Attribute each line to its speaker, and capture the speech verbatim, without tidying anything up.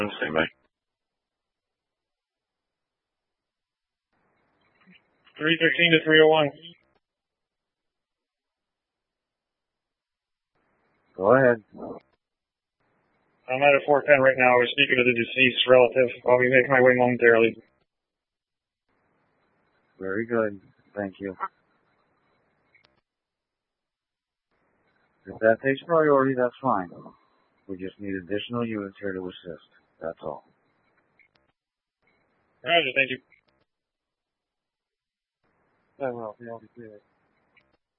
Speaker 1: Stand by.
Speaker 2: three thirteen to three oh one.
Speaker 1: Go ahead.
Speaker 2: I'm at a four ten right now. We're speaking to the deceased relative. I'll be making my way momentarily.
Speaker 1: Very good. Thank you. If that takes priority, that's fine. We just need additional units here to assist. That's all.
Speaker 2: Roger, thank you.
Speaker 1: Very well.